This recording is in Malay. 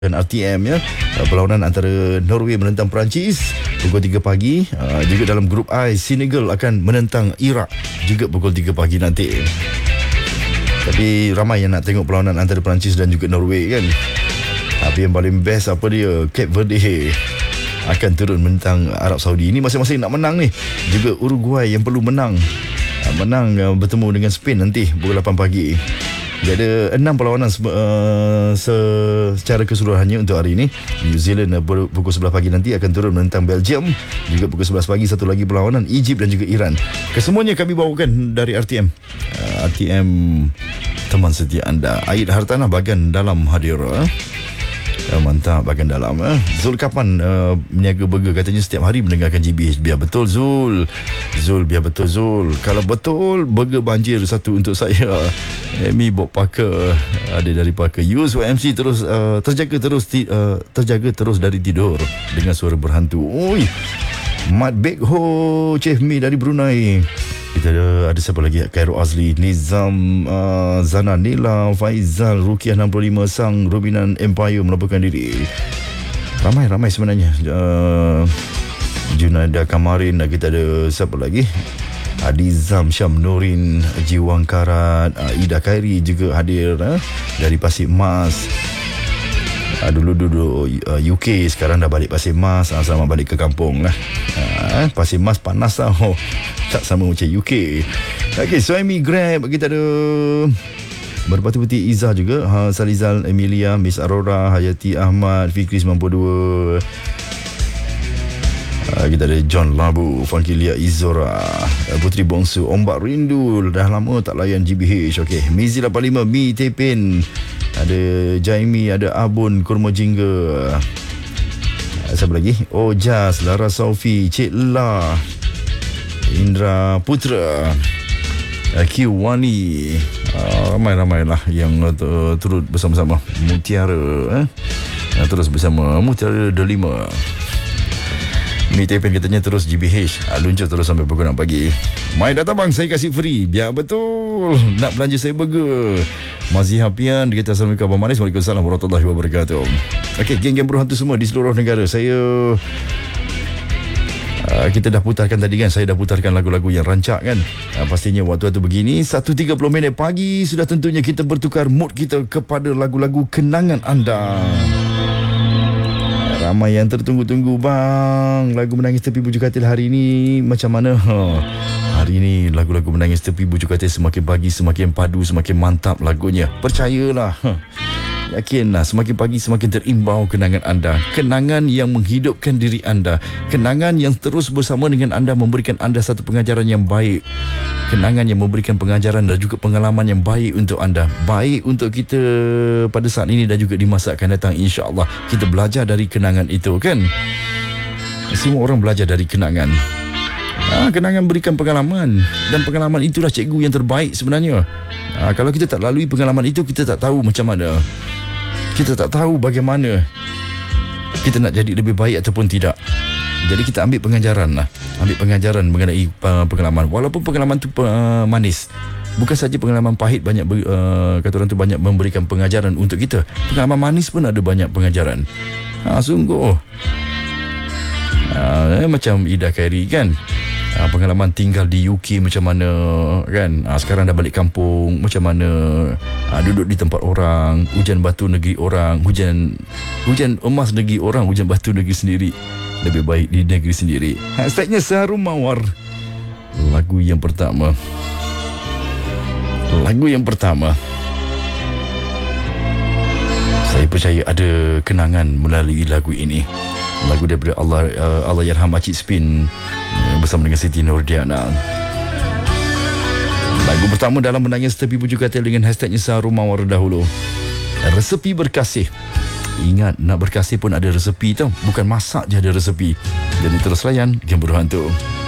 dan RTM ya. Perlawanan antara Norway menentang Perancis pukul 3 pagi. Juga dalam grup I, Senegal akan menentang Iraq juga pukul 3 pagi nanti. Tapi ramai yang nak tengok perlawanan antara Perancis dan juga Norway kan. Tapi yang paling best apa dia, Cape Verde akan turun menentang Arab Saudi. Ini masing-masing nak menang ni. Juga Uruguay yang perlu menang bertemu dengan Spain nanti pukul 8 pagi. Dia ada 6 perlawanan secara keseluruhannya untuk hari ini. New Zealand pukul 11 pagi nanti akan turun menentang Belgium. Juga pukul 11 pagi satu lagi perlawanan, Egypt dan juga Iran. Kesemuanya kami bawakan dari RTM. RTM, teman setia anda. Aid Hartanah bahagian dalam hadir. Mantap, bahagian dalam. Zul kapan meniaga burger? Katanya setiap hari mendengarkan GBH. Biar betul Zul, biar betul Zul. Kalau betul burger banjir satu untuk saya. Amy Bob Parker, ada dari Parker. Use MC terus terjaga terus dari tidur dengan suara berhantu. Oi, Mat Bekho, Chef Mi dari Brunei. Kita ada siapa lagi? Khairul Azli, Nizam, Zana Nila, Faizal, Rukiah 65, Sang, Robinan Empire melaporkan diri. Ramai sebenarnya. Junaida Kamarin, kita ada siapa lagi? Adizam, Syam Nurin, Jiwang Karat, Ida Khairi juga hadir dari Pasir Mas. Dulu duduk UK, sekarang dah balik Pasir Mas. Selamat balik ke kampung lah. Pasir Mas panas tau, tak sama macam UK. Okay, Suhaimi Grab, kita ada Berpati-pati Izzah juga, Salizal Emilia, Miss Aurora, Hayati Ahmad, Fikri 92. Kita ada John Labu, Fankilia Izora, Putri Bongsu, Ombak Rindu, dah lama tak layan GBH. Okay, Mizi 85, Mi Tepin, ada Jaimi, ada Abun, Kurma Jingga. Siapa lagi? Ojas, Lara Saufi, Cik La, Indra Putra, Q Wani. Ramai-ramai lah yang turut bersama-sama. Mutiara terus bersama Mutiara Delima. Mi Tepin katanya terus GBH, luncur terus sampai pukul 6 pagi. Mai datang bang, saya kasih free. Biar betul, nak belanja saya burger. Mazhi Hapian, kita Assalamualaikum Abang Manis. Waalaikumsalam warahmatullahi wabarakatuh. Okey, geng-geng berhantu semua di seluruh negara. Kita dah putarkan tadi kan, saya dah putarkan lagu-lagu yang rancak kan. Pastinya waktu-waktu begini 1.30 minit pagi sudah tentunya kita bertukar mood kita kepada lagu-lagu kenangan anda. Ramai yang tertunggu-tunggu bang, lagu Menangis Tepi Bujuk Katil hari ini macam mana? Hari ini lagu-lagu Menangis Tepi Bujuk Katil semakin pagi semakin padu, semakin mantap lagunya. Percayalah. Yakinlah, semakin pagi semakin terimbau kenangan anda. Kenangan yang menghidupkan diri anda. Kenangan yang terus bersama dengan anda, memberikan anda satu pengajaran yang baik. Kenangan yang memberikan pengajaran dan juga pengalaman yang baik untuk anda. Baik untuk kita pada saat ini dan juga di masa akan datang, insya-Allah. Kita belajar dari kenangan itu kan. Semua orang belajar dari kenangan. Kenangan berikan pengalaman, dan pengalaman itulah cikgu yang terbaik sebenarnya. Kalau kita tak lalui pengalaman itu, kita tak tahu macam mana. Kita tak tahu bagaimana kita nak jadi lebih baik ataupun tidak. Jadi kita ambil pengajaran lah. Ambil pengajaran mengenai pengalaman. Walaupun pengalaman tu manis, bukan saja pengalaman pahit banyak kata orang tu banyak memberikan pengajaran untuk kita. Pengalaman manis pun ada banyak pengajaran. Sungguh. Macam Ida Khairi kan. Pengalaman tinggal di UK macam mana kan. Sekarang dah balik kampung macam mana. Duduk di tempat orang, hujan batu negeri orang, hujan emas negeri orang, hujan batu negeri sendiri. Lebih baik di negeri sendiri. Hashtagnya Seharum Mawar. Lagu yang pertama, saya percaya ada kenangan melalui lagu ini. Lagu daripada Allahyarham Acik Spin bersama dengan Siti Nurdiana. Lagu pertama dalam Menangis Tepi Bujuk Katil dengan hashtagnya Seharum Mawar dahulu. Resepi berkasih. Ingat, nak berkasih pun ada resepi tau. Bukan masak je ada resepi. Jadi terus layan Game Berhantu.